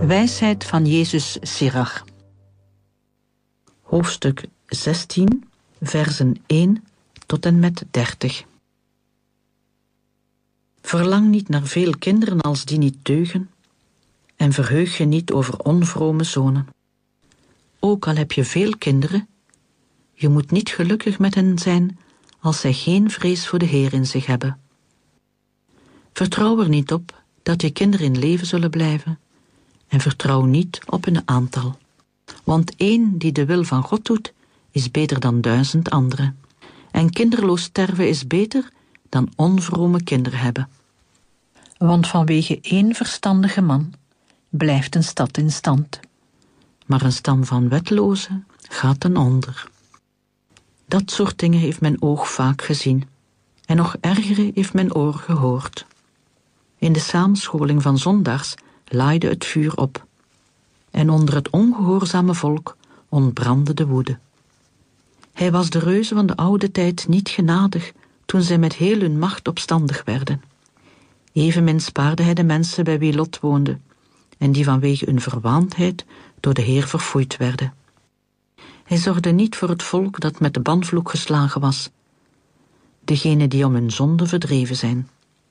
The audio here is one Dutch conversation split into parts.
Wijsheid van Jezus Sirach. Hoofdstuk 16, versen 1 tot en met 30. Verlang niet naar veel kinderen als die niet deugen, en verheug je niet over onvrome zonen. Ook al heb je veel kinderen, je moet niet gelukkig met hen zijn als zij geen vrees voor de Heer in zich hebben. Vertrouw er niet op dat je kinderen in leven zullen blijven, en vertrouw niet op hun aantal. Want één die de wil van God doet, is beter dan 1000 anderen. En kinderloos sterven is beter dan onvrome kinderen hebben. Want vanwege 1 verstandige man blijft een stad in stand. Maar een stam van wettelozen gaat ten onder. Dat soort dingen heeft mijn oog vaak gezien. En nog ergere heeft mijn oor gehoord. In de samenscholing van zondags laaide het vuur op. En onder het ongehoorzame volk ontbrandde de woede. Hij was de reuzen van de oude tijd niet genadig toen zij met heel hun macht opstandig werden. Evenmin spaarde hij de mensen bij wie Lot woonde en die vanwege hun verwaandheid door de Heer verfoeid werden. Hij zorgde niet voor het volk dat met de banvloek geslagen was, degenen die om hun zonde verdreven zijn.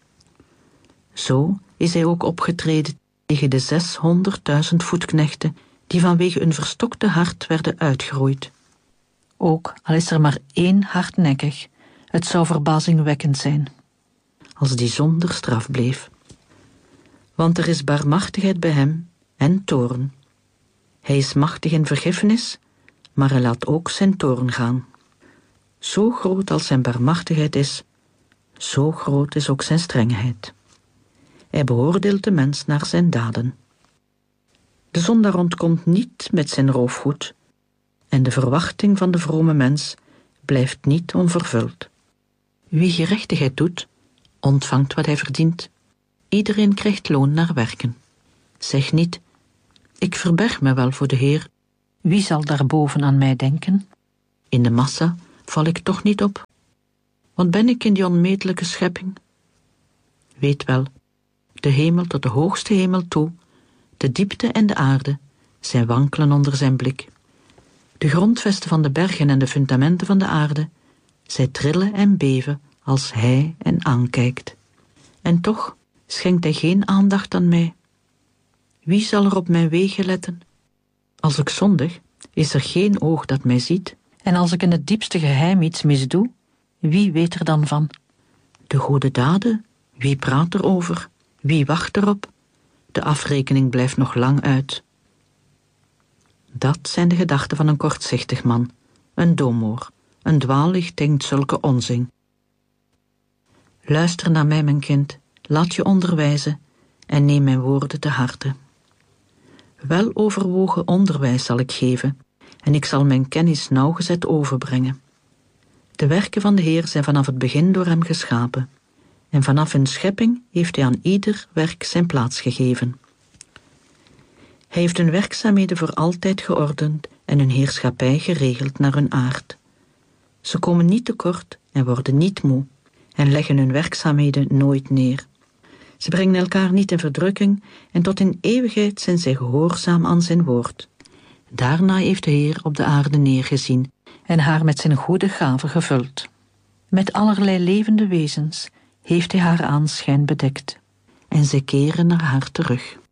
Zo is hij ook opgetreden tegen de 600.000 voetknechten die vanwege hun verstokte hart werden uitgeroeid. Ook al is er maar 1 hardnekkig, het zou verbazingwekkend zijn als die zonder straf bleef. Want er is barmhartigheid bij hem en toorn. Hij is machtig in vergiffenis, maar hij laat ook zijn toorn gaan. Zo groot als zijn barmhartigheid is, zo groot is ook zijn strengheid. Hij beoordeelt de mens naar zijn daden. De zondaar ontkomt niet met zijn roofgoed, en de verwachting van de vrome mens blijft niet onvervuld. Wie gerechtigheid doet, ontvangt wat hij verdient. Iedereen krijgt loon naar werken. Zeg niet, ik verberg me wel voor de Heer. Wie zal daarboven aan mij denken? In de massa val ik toch niet op. Wat ben ik in die onmetelijke schepping? Weet wel, de hemel tot de hoogste hemel toe, de diepte en de aarde, zij wankelen onder zijn blik. De grondvesten van de bergen en de fundamenten van de aarde, zij trillen en beven als hij hen aankijkt. En toch schenkt hij geen aandacht aan mij. Wie zal er op mijn wegen letten? Als ik zondig, is er geen oog dat mij ziet. En als ik in het diepste geheim iets misdoe, wie weet er dan van? De goede daden, wie praat erover? Wie wacht erop? De afrekening blijft nog lang uit. Dat zijn de gedachten van een kortzichtig man, een domoor, een dwaallicht denkt zulke onzin. Luister naar mij, mijn kind, laat je onderwijzen en neem mijn woorden te harte. Wel overwogen onderwijs zal ik geven en ik zal mijn kennis nauwgezet overbrengen. De werken van de Heer zijn vanaf het begin door hem geschapen. En vanaf hun schepping heeft hij aan ieder werk zijn plaats gegeven. Hij heeft hun werkzaamheden voor altijd geordend en hun heerschappij geregeld naar hun aard. Ze komen niet tekort en worden niet moe en leggen hun werkzaamheden nooit neer. Ze brengen elkaar niet in verdrukking en tot in eeuwigheid zijn zij gehoorzaam aan zijn woord. Daarna heeft de Heer op de aarde neergezien en haar met zijn goede gaven gevuld. Met allerlei levende wezens heeft hij haar aanschijn bedekt, en zij keren naar haar terug.